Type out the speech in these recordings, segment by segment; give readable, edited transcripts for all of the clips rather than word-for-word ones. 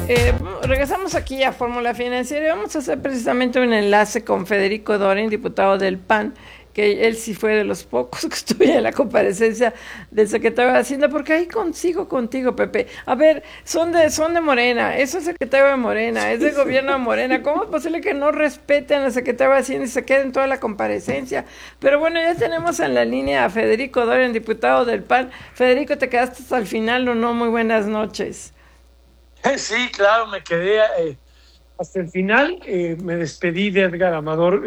Regresamos aquí a Fórmula Financiera y vamos a hacer precisamente un enlace con Federico Dorin, diputado del PAN, que él sí fue de los pocos que estuvo en la comparecencia del secretario de Hacienda, porque ahí consigo contigo, Pepe. A ver, son de Morena, es el secretario de Morena, es del gobierno de Morena. ¿Cómo es posible que no respeten al secretario de Hacienda y se queden toda la comparecencia? Pero bueno, ya tenemos en la línea a Federico Dorin, diputado del PAN. Federico, ¿te quedaste hasta el final o no? Muy buenas noches. Sí, claro, me quedé hasta el final. Me despedí de Edgar Amador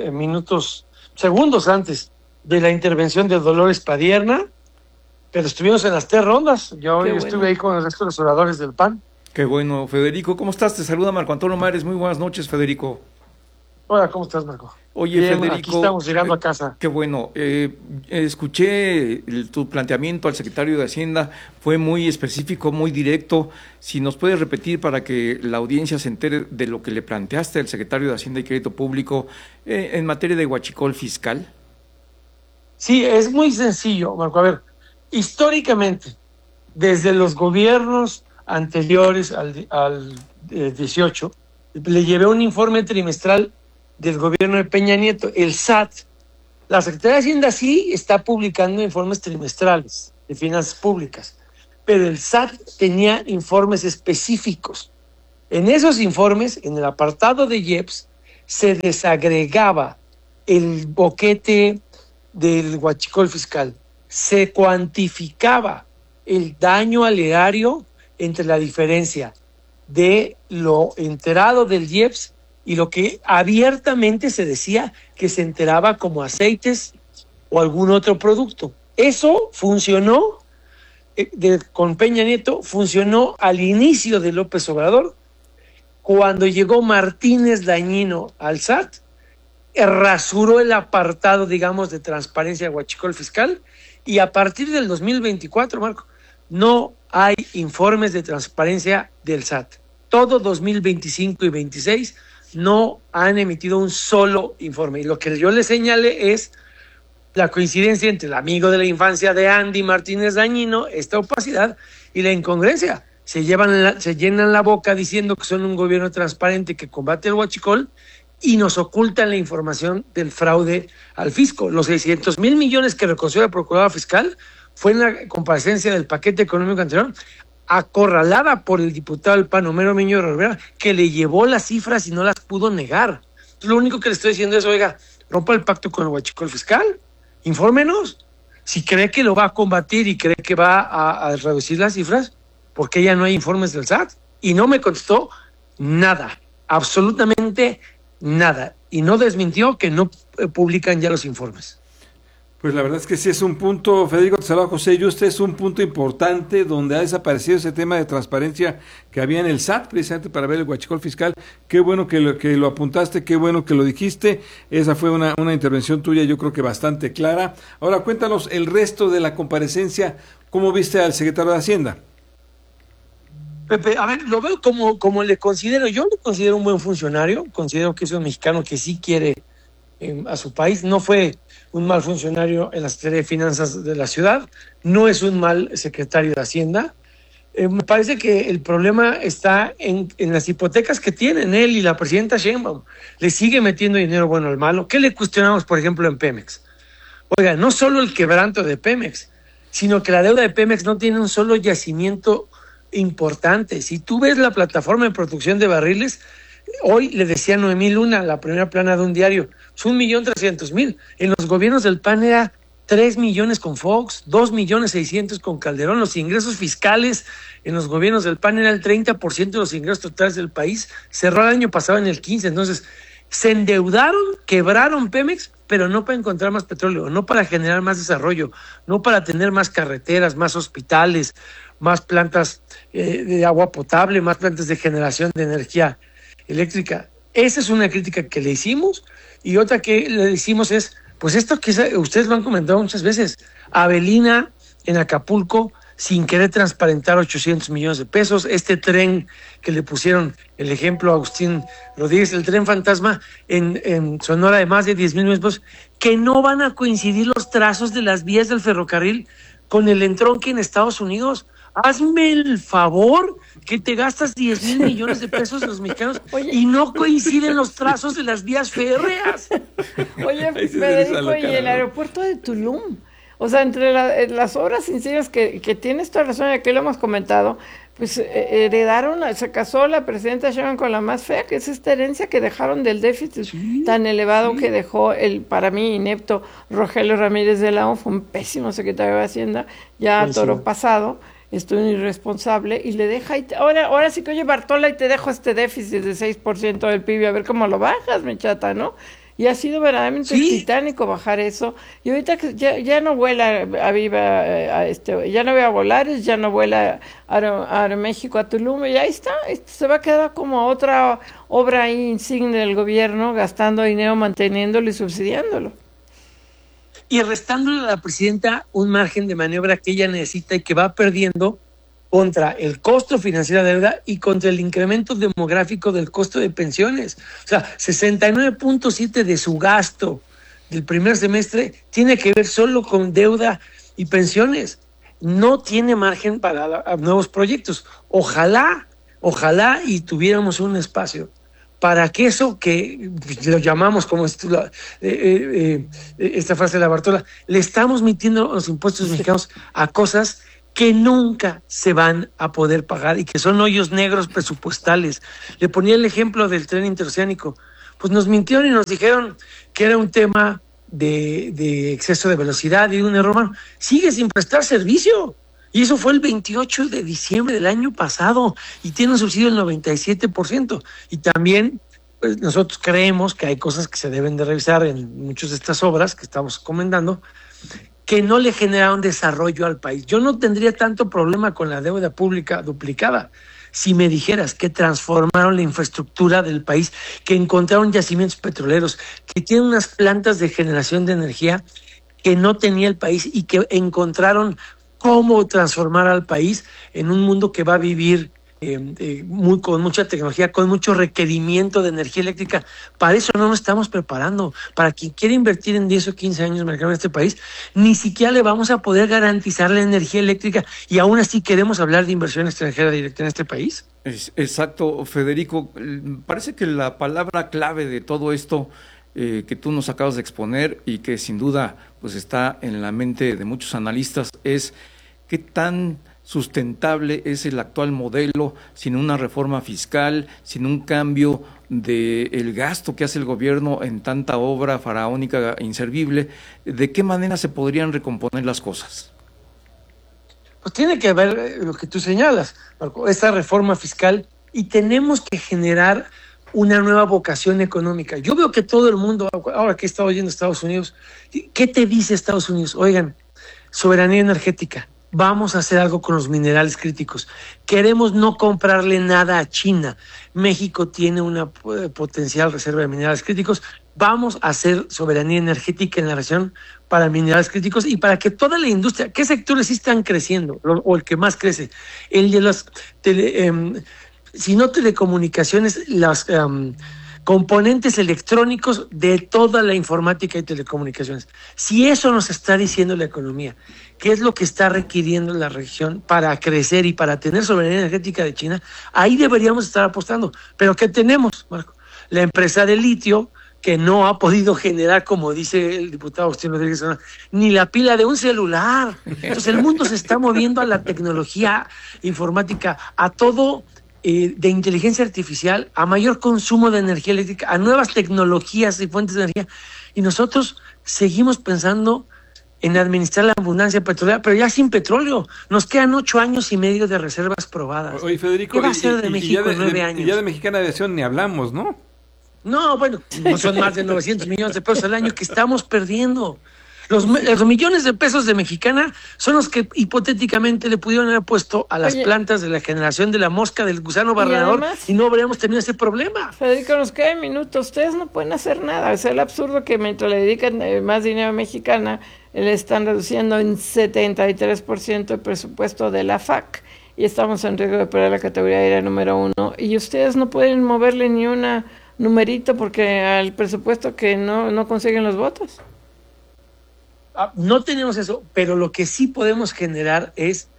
segundos antes de la intervención de Dolores Padierna, pero estuvimos en las 3 rondas. Yo estuve ahí con el resto de los oradores del PAN. Qué bueno, Federico. ¿Cómo estás? Te saluda Marco Antonio Mares. Muy buenas noches, Federico. Hola, ¿cómo estás, Marco? Oye, bien, Federico, aquí estamos llegando a casa. Qué bueno. Escuché tu planteamiento al secretario de Hacienda, fue muy específico, muy directo. Si nos puedes repetir para que la audiencia se entere de lo que le planteaste al secretario de Hacienda y Crédito Público en materia de huachicol fiscal. Sí, es muy sencillo, Marco. A ver, históricamente, desde los gobiernos anteriores al 18, le llevé un informe trimestral del gobierno de Peña Nieto, el SAT. La Secretaría de Hacienda sí está publicando informes trimestrales de finanzas públicas, pero el SAT tenía informes específicos. En esos informes, en el apartado de IEPS, se desagregaba el boquete del huachicol fiscal, se cuantificaba el daño al erario entre la diferencia de lo enterado del IEPS y lo que abiertamente se decía que se enteraba como aceites o algún otro producto. Eso funcionó con Peña Nieto, funcionó al inicio de López Obrador. Cuando llegó Martínez Dañino al SAT, rasuró el apartado, digamos, de transparencia de huachicol fiscal, y a partir del 2024, Marco, no hay informes de transparencia del SAT. Todo 2025 y 26 no han emitido un solo informe. Y lo que yo le señalé es la coincidencia entre el amigo de la infancia de Andy Martínez Dañino, esta opacidad y la incongruencia. Se llenan la boca diciendo que son un gobierno transparente que combate el huachicol y nos ocultan la información del fraude al fisco. Los 600,000 millones que reconoció la Procuradora Fiscal fue en la comparecencia del paquete económico anterior, acorralada por el diputado del PAN, Homero Miño Rivera, que le llevó las cifras y no las pudo negar. Entonces, lo único que le estoy diciendo es, oiga, rompa el pacto con el huachicol fiscal, infórmenos. Si cree que lo va a combatir y cree que va a reducir las cifras, ¿por qué ya no hay informes del SAT? Y no me contestó nada, absolutamente nada. Y no desmintió que no publican ya los informes. Pues la verdad es que sí es un punto, Federico, te saluda José Yuste, es un punto importante donde ha desaparecido ese tema de transparencia que había en el SAT, precisamente para ver el huachicol fiscal. Qué bueno que lo apuntaste, qué bueno que lo dijiste. Esa fue una intervención tuya, yo creo que bastante clara. Ahora cuéntanos el resto de la comparecencia, ¿cómo viste al secretario de Hacienda? Pepe, a ver, lo veo como le considero, yo lo considero un buen funcionario, considero que es un mexicano que sí quiere a su país, no fue un mal funcionario en la Secretaría de Finanzas de la ciudad, no es un mal secretario de Hacienda. Me parece que el problema está en las hipotecas que tienen él y la presidenta Sheinbaum. Le sigue metiendo dinero bueno al malo. ¿Qué le cuestionamos, por ejemplo, en Pemex? Oiga, no solo el quebranto de Pemex, sino que la deuda de Pemex no tiene un solo yacimiento importante. Si tú ves la plataforma de producción de barriles, hoy le decía Noemí Luna, la primera plana de un diario, es 1,300,000. En los gobiernos del PAN era 3 millones con Fox, 2,600,000 con Calderón. Los ingresos fiscales en los gobiernos del PAN era el 30% de los ingresos totales del país. Cerró el año pasado en el 15%. Entonces, se endeudaron, quebraron Pemex, pero no para encontrar más petróleo, no para generar más desarrollo, no para tener más carreteras, más hospitales, más plantas de agua potable, más plantas de generación de energía eléctrica. Esa es una crítica que le hicimos, y otra que le hicimos es, pues esto que ustedes lo han comentado muchas veces, Avelina en Acapulco sin querer transparentar 800 millones de pesos, este tren que le pusieron el ejemplo a Agustín Rodríguez, el tren fantasma en Sonora de más de 10,000 millones de pesos, que no van a coincidir los trazos de las vías del ferrocarril con el entronque en Estados Unidos. hazme el favor que te gastas 10,000 millones de pesos los mexicanos y no coinciden los trazos de las vías férreas. Oye, Federico, y el aeropuerto de Tulum. O sea, entre las obras sencillas que tienes toda razón, y aquí lo hemos comentado, pues se casó la presidenta Sheinbaum con la más fea, que es esta herencia que dejaron del déficit tan elevado que dejó el, para mí, inepto Rogelio Ramírez de la O. Fue un pésimo secretario de Hacienda, ya a toro pasado, estoy un irresponsable, y le deja, ahora sí que, oye, Bartola, y te dejo este déficit de 6% del PIB, a ver cómo lo bajas, mi chata, ¿no? Y ha sido verdaderamente titánico bajar eso. Y ahorita que ya no vuela a Viva, ya no ve a Volaris, ya no vuela a Aeroméxico a Tulum, y ahí está, se va a quedar como otra obra ahí insigne del gobierno, gastando dinero, manteniéndolo y subsidiándolo. Y restándole a la presidenta un margen de maniobra que ella necesita y que va perdiendo contra el costo financiero de la deuda y contra el incremento demográfico del costo de pensiones. O sea, 69.7 de su gasto del primer semestre tiene que ver solo con deuda y pensiones. No tiene margen para nuevos proyectos. Ojalá y tuviéramos un espacio para que eso que lo llamamos como esta frase de la Bartola, le estamos metiendo los impuestos mexicanos a cosas que nunca se van a poder pagar y que son hoyos negros presupuestales. Le ponía el ejemplo del tren interoceánico. Pues nos mintieron y nos dijeron que era un tema de exceso de velocidad y un error humano. Sigue sin prestar servicio. Y eso fue el 28 de diciembre del año pasado y tiene un subsidio del 97%. Y también pues, nosotros creemos que hay cosas que se deben de revisar en muchas de estas obras que estamos comentando, que no le generaron desarrollo al país. Yo no tendría tanto problema con la deuda pública duplicada si me dijeras que transformaron la infraestructura del país, que encontraron yacimientos petroleros, que tienen unas plantas de generación de energía que no tenía el país y que encontraron cómo transformar al país en un mundo que va a vivir con mucha tecnología, con mucho requerimiento de energía eléctrica. Para eso no nos estamos preparando. Para quien quiere invertir en 10 o 15 años mercado en este país, ni siquiera le vamos a poder garantizar la energía eléctrica y aún así queremos hablar de inversión extranjera directa en este país. Exacto, Federico. Parece que la palabra clave de todo esto que tú nos acabas de exponer y que sin duda pues está en la mente de muchos analistas es qué tan sustentable es el actual modelo sin una reforma fiscal, sin un cambio del gasto que hace el gobierno en tanta obra faraónica e inservible. ¿De qué manera se podrían recomponer las cosas? Pues tiene que haber lo que tú señalas, Marco, esta reforma fiscal, y tenemos que generar una nueva vocación económica. Yo veo que todo el mundo, ahora que he estado oyendo a Estados Unidos, ¿qué te dice Estados Unidos? Oigan, soberanía energética. Vamos a hacer algo con los minerales críticos. Queremos no comprarle nada a China. México tiene una potencial reserva de minerales críticos. Vamos a hacer soberanía energética en la región para minerales críticos y para que toda la industria, ¿qué sectores sí están creciendo? O el que más crece. El de las si no telecomunicaciones, las componentes electrónicos de toda la informática y telecomunicaciones. Si eso nos está diciendo la economía, ¿qué es lo que está requiriendo la región para crecer y para tener soberanía energética de China? Ahí deberíamos estar apostando. ¿Pero qué tenemos, Marco? La empresa de litio, que no ha podido generar, como dice el diputado Agustín Rodríguez, ni la pila de un celular. Entonces el mundo se está moviendo a la tecnología informática, a todo de inteligencia artificial, a mayor consumo de energía eléctrica, a nuevas tecnologías y fuentes de energía. Y nosotros seguimos pensando en administrar la abundancia petrolera, pero ya sin petróleo. Nos quedan 8 años y medio de reservas probadas. Oye, Federico, ¿qué va a ser de México en 9 años? Y ya de Mexicana de Aviación ni hablamos, ¿no? No, bueno, no son más de 900 millones de pesos al año que estamos perdiendo. Los millones de pesos de Mexicana son los que hipotéticamente le pudieron haber puesto a las plantas de la generación de la mosca, del gusano barrenador, y no habríamos tenido ese problema. Federico, nos quedan minutos. Ustedes no pueden hacer nada. Es el absurdo que mientras le dedican más dinero a Mexicana, le están reduciendo en 73% el presupuesto de la FAC. Y estamos en riesgo de perder la categoría aérea número 1. Y ustedes no pueden moverle ni una numerito porque al presupuesto que no consiguen los votos. No tenemos eso, pero lo que sí podemos generar es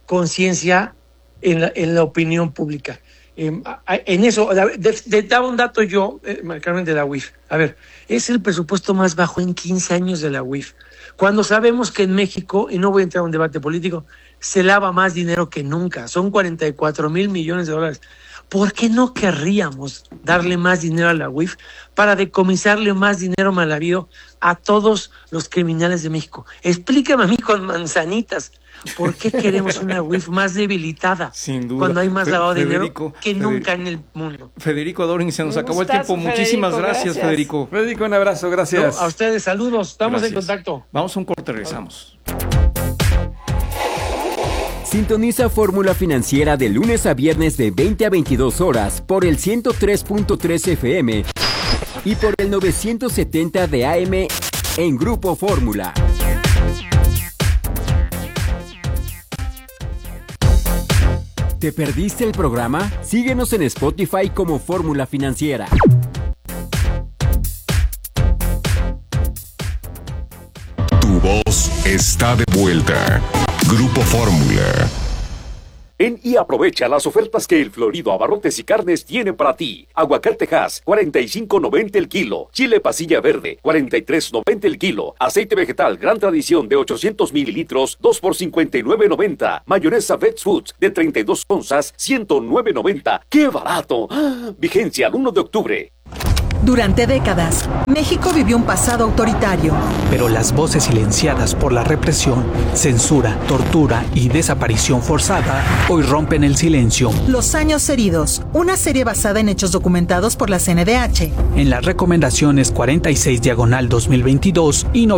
conciencia en la opinión pública. En eso, daba un dato yo, Carmen, de la UIF. A ver, es el presupuesto más bajo en 15 años de la UIF. Cuando sabemos que en México, y no voy a entrar a un debate político, se lava más dinero que nunca, son 44,000 millones de dólares. ¿Por qué no querríamos darle más dinero a la UIF para decomisarle más dinero mal habido a todos los criminales de México? Explícame a mí con manzanitas, ¿por qué queremos una UIF más debilitada? Sin duda. Cuando hay más lavado de dinero que nunca en el mundo. Federico Dorin, se nos acabó el tiempo. Muchísimas gracias, Federico. Federico, un abrazo, gracias. No, a ustedes, saludos, estamos Gracias. en contacto. Vamos a un corte, regresamos. Sintoniza Fórmula Financiera de lunes a viernes de 20 a 22 horas por el 103.3 FM y por el 970 de AM en Grupo Fórmula. ¿Te perdiste el programa? Síguenos en Spotify como Fórmula Financiera. Tu voz está de vuelta. Grupo Fórmula. Ven y aprovecha las ofertas que el Florido Abarrotes y Carnes tiene para ti. Aguacate Hass, 45.90 el kilo. Chile pasilla verde, 43.90 el kilo. Aceite vegetal Gran Tradición de 800 mililitros, 2 por 59.90. Mayonesa Vets Foods de 32 onzas, 109.90. ¡Qué barato! ¡Ah! Vigencia al 1 de octubre. Durante décadas, México vivió un pasado autoritario. Pero las voces silenciadas por la represión, censura, tortura y desaparición forzada hoy rompen el silencio. Los años heridos, una serie basada en hechos documentados por la CNDH. En las recomendaciones 46/2022 y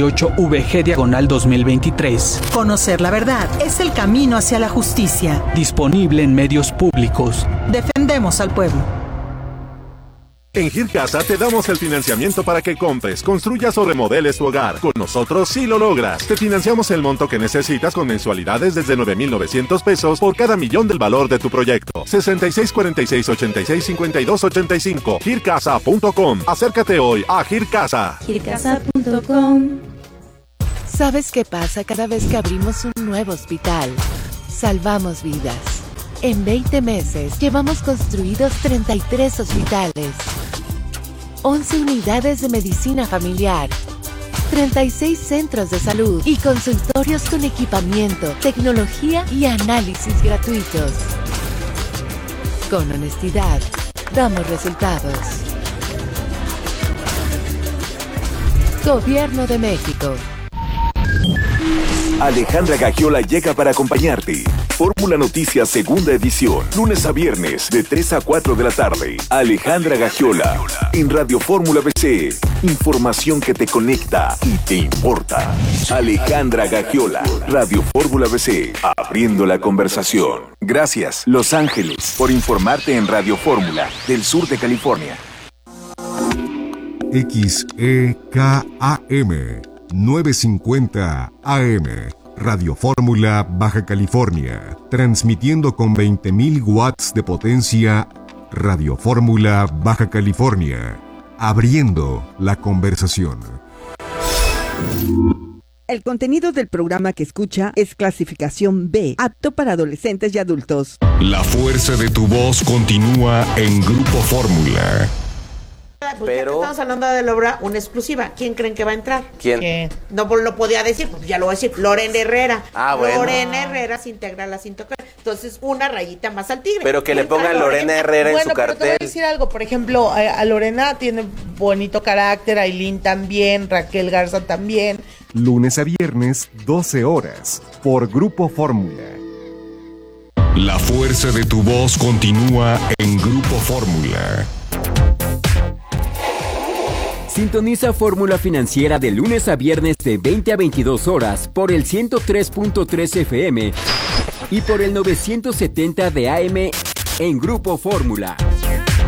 98/VG/2023. Conocer la verdad es el camino hacia la justicia. Disponible en medios públicos. Defendemos al pueblo. En Gircasa te damos el financiamiento para que compres, construyas o remodeles tu hogar. Con nosotros sí lo logras. Te financiamos el monto que necesitas con mensualidades desde 9,900 pesos por cada millón del valor de tu proyecto. 6646-865285. Gircasa.com. Acércate hoy a Gircasa. Gircasa.com. ¿Sabes qué pasa cada vez que abrimos un nuevo hospital? Salvamos vidas. En 20 meses llevamos construidos 33 hospitales, 11 unidades de medicina familiar, 36 centros de salud y consultorios con equipamiento, tecnología y análisis gratuitos. Con honestidad, damos resultados. Gobierno de México. Alejandra Gagiola llega para acompañarte. Fórmula Noticias Segunda Edición, lunes a viernes de 3 a 4 de la tarde. Alejandra Gagiola en Radio Fórmula BC. Información que te conecta y te importa. Alejandra Gagiola, Radio Fórmula BC, abriendo la conversación. Gracias, Los Ángeles, por informarte en Radio Fórmula del sur de California. XEKAM 950 AM, Radio Fórmula Baja California, transmitiendo con 20,000 watts de potencia. Radio Fórmula Baja California, abriendo la conversación. El contenido del programa que escucha es clasificación B, apto para adolescentes y adultos. La fuerza de tu voz continúa en Grupo Fórmula. Pero estamos hablando de la obra, una exclusiva. ¿Quién creen que va a entrar? ¿Quién? No lo podía decir, pues ya lo voy a decir. Lorena Herrera. Bueno. Lorena Herrera se integra a la Sin Tocar. Entonces, una rayita más al tigre. Pero que le pongan Lorena Herrera en su cartel. Bueno, pero te voy a decir algo. Por ejemplo, a Lorena tiene bonito carácter, Ailín también, Raquel Garza también. Lunes a viernes, 12 horas, por Grupo Fórmula. La fuerza de tu voz continúa en Grupo Fórmula. Sintoniza Fórmula Financiera de lunes a viernes de 20 a 22 horas por el 103.3 FM y por el 970 de AM en Grupo Fórmula.